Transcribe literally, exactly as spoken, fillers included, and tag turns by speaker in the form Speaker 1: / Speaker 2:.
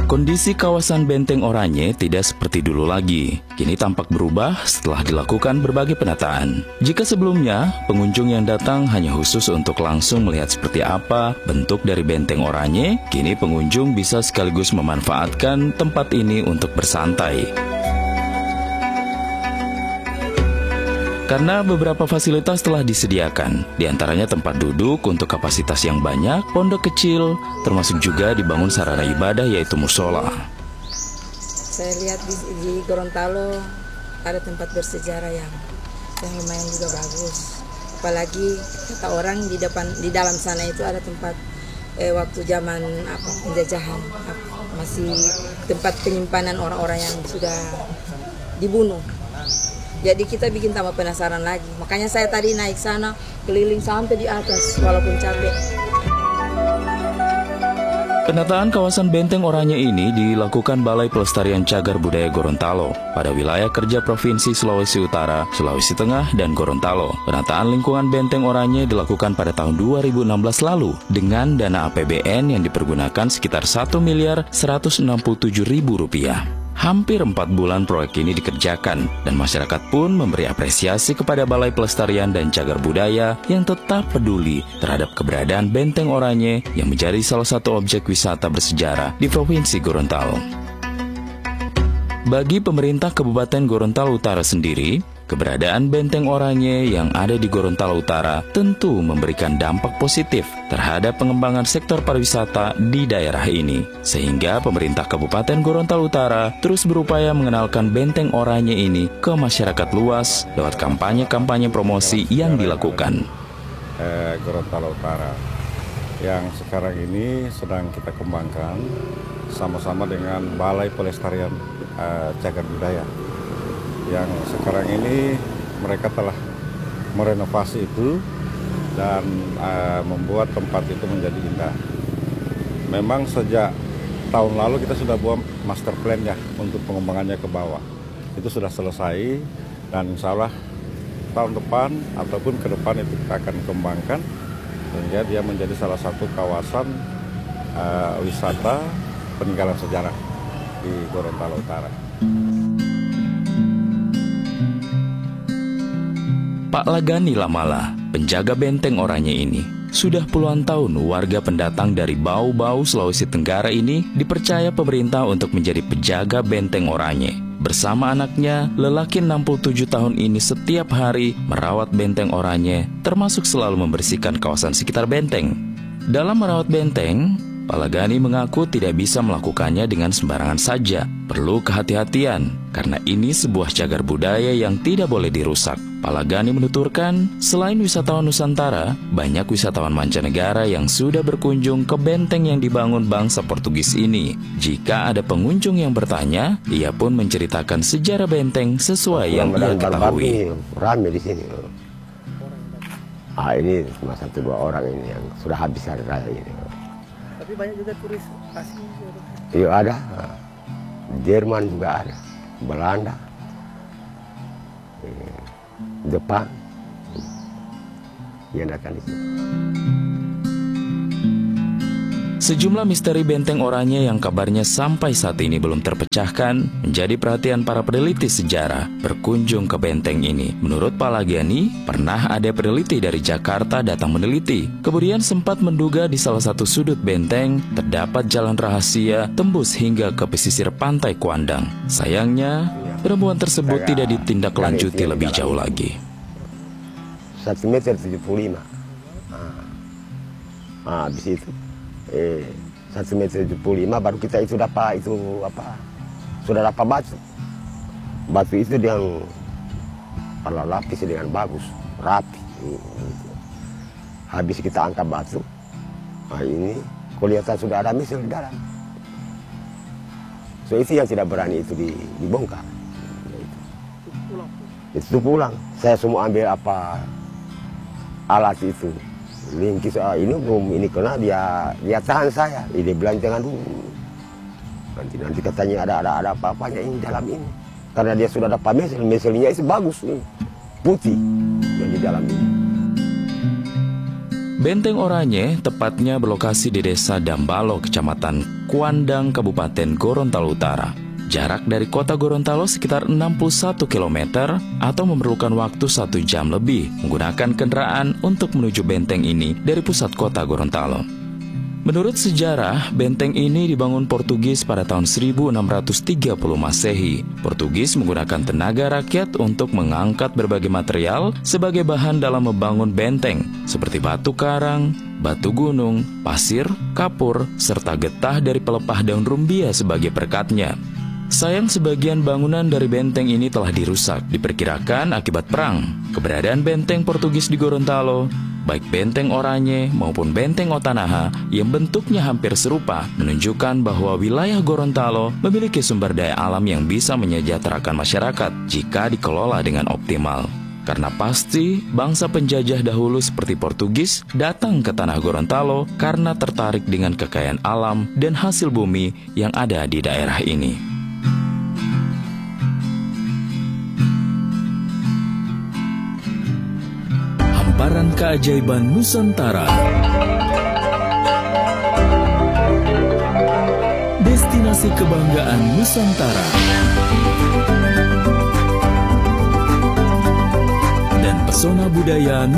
Speaker 1: Kondisi kawasan Benteng Oranye tidak seperti dulu lagi. Kini tampak berubah setelah dilakukan berbagai penataan. Jika sebelumnya, pengunjung yang datang hanya khusus untuk langsung melihat seperti apa bentuk dari Benteng Oranye, kini pengunjung bisa sekaligus memanfaatkan tempat ini untuk bersantai. Karena beberapa fasilitas telah disediakan, diantaranya tempat duduk untuk kapasitas yang banyak, pondok kecil, termasuk juga dibangun sarana ibadah yaitu musola.
Speaker 2: Saya lihat di, di Gorontalo ada tempat bersejarah yang, yang lumayan juga bagus. Apalagi kata orang di depan di dalam sana itu ada tempat eh, waktu zaman apa penjajahan, apa, masih tempat penyimpanan orang-orang yang sudah dibunuh. Jadi kita bikin tambah penasaran lagi. Makanya saya tadi naik sana, keliling sampai di atas, walaupun capek.
Speaker 1: Penataan kawasan Benteng Oranye ini dilakukan Balai Pelestarian Cagar Budaya Gorontalo pada wilayah kerja Provinsi Sulawesi Utara, Sulawesi Tengah, dan Gorontalo. Penataan lingkungan Benteng Oranye dilakukan pada tahun dua ribu enam belas lalu dengan dana A P B N yang dipergunakan sekitar satu miliar seratus enam puluh tujuh ribu rupiah. Hampir empat bulan proyek ini dikerjakan, dan masyarakat pun memberi apresiasi kepada Balai Pelestarian dan Cagar Budaya yang tetap peduli terhadap keberadaan Benteng Oranye yang menjadi salah satu objek wisata bersejarah di Provinsi Gorontalo. Bagi pemerintah Kabupaten Gorontalo Utara sendiri, keberadaan Benteng Oranye yang ada di Gorontalo Utara tentu memberikan dampak positif terhadap pengembangan sektor pariwisata di daerah ini. Sehingga pemerintah Kabupaten Gorontalo Utara terus berupaya mengenalkan Benteng Oranye ini ke masyarakat luas lewat kampanye-kampanye promosi yang dilakukan.
Speaker 3: Eh, Gorontalo Utara yang sekarang ini sedang kita kembangkan sama-sama dengan Balai Pelestarian eh, Cagar Budaya. Yang sekarang ini mereka telah merenovasi itu dan uh, membuat tempat itu menjadi indah. Memang sejak tahun lalu kita sudah buat master plan ya untuk pengembangannya ke bawah. Itu sudah selesai dan insya Allah tahun depan ataupun ke depan itu kita akan kembangkan sehingga dia menjadi salah satu kawasan uh, wisata peninggalan sejarah di Gorontalo Utara.
Speaker 1: Pak Lagani Lamala, penjaga Benteng Oranye ini, sudah puluhan tahun warga pendatang dari Bau-Bau, Sulawesi Tenggara ini dipercaya pemerintah untuk menjadi penjaga Benteng Oranye. Bersama anaknya, lelaki enam puluh tujuh tahun ini setiap hari merawat Benteng Oranye, termasuk selalu membersihkan kawasan sekitar benteng. Dalam merawat benteng, Pak Lagani mengaku tidak bisa melakukannya dengan sembarangan saja. Perlu kehati-hatian, karena ini sebuah cagar budaya yang tidak boleh dirusak. Pak Lagani menuturkan, selain wisatawan Nusantara, banyak wisatawan mancanegara yang sudah berkunjung ke benteng yang dibangun bangsa Portugis ini. Jika ada pengunjung yang bertanya, ia pun menceritakan sejarah benteng sesuai yang ia ketahui.
Speaker 4: Ramai di sini. Ah, ini cuma satu dua orang ini yang sudah habis hari raya ini.
Speaker 5: Tapi banyak juga turis asing.
Speaker 4: Iya ada. Jerman juga ada, Belanda, Jepang, yang datang di sini.
Speaker 1: Sejumlah misteri Benteng Oranye yang kabarnya sampai saat ini belum terpecahkan menjadi perhatian para peneliti sejarah berkunjung ke benteng ini. Menurut Pak Lagani, pernah ada peneliti dari Jakarta datang meneliti. Kemudian sempat menduga di salah satu sudut benteng terdapat jalan rahasia tembus hingga ke pesisir pantai Kuandang. Sayangnya, penemuan tersebut tidak ditindaklanjuti lebih jauh lagi.
Speaker 4: satu meter tujuh puluh lima. Ah, habis itu. Eh, satu meter tujuh puluh lima baru kita itu dapat itu apa sudah dapat batu batu itu yang kalau lapis dengan bagus rapi. Habis kita angkat batu, nah ini kelihatan sudah ada misal di dalam. So itu yang tidak berani itu dibongkar. Itu pulang. Saya semua ambil apa alat itu. Lingkis ah, ini belum ini kena dia dia tahan saya, dia bilang jangan dulu. Nanti nanti katanya ada ada ada apa-apanya ini dalam ini. Karena dia sudah dapat mesel, meselnya itu bagus ini, putih yang di dalam ini.
Speaker 1: Benteng Oranye tepatnya berlokasi di Desa Dambalo, Kecamatan Kuandang, Kabupaten Gorontalo Utara. Jarak dari kota Gorontalo sekitar enam puluh satu kilometer atau memerlukan waktu satu jam lebih menggunakan kendaraan untuk menuju benteng ini dari pusat kota Gorontalo. Menurut sejarah, benteng ini dibangun Portugis pada tahun seribu enam ratus tiga puluh Masehi. Portugis menggunakan tenaga rakyat untuk mengangkat berbagai material sebagai bahan dalam membangun benteng, seperti batu karang, batu gunung, pasir, kapur, serta getah dari pelepah daun rumbia sebagai perekatnya. Sayang sebagian bangunan dari benteng ini telah dirusak, diperkirakan akibat perang. Keberadaan benteng Portugis di Gorontalo, baik benteng Oranye maupun benteng Otanaha yang bentuknya hampir serupa, menunjukkan bahwa wilayah Gorontalo memiliki sumber daya alam yang bisa menyejahterakan masyarakat jika dikelola dengan optimal. Karena pasti bangsa penjajah dahulu seperti Portugis datang ke tanah Gorontalo karena tertarik dengan kekayaan alam dan hasil bumi yang ada di daerah ini. Hamparan keajaiban Nusantara. Destinasi kebanggaan Nusantara. Dan pesona budaya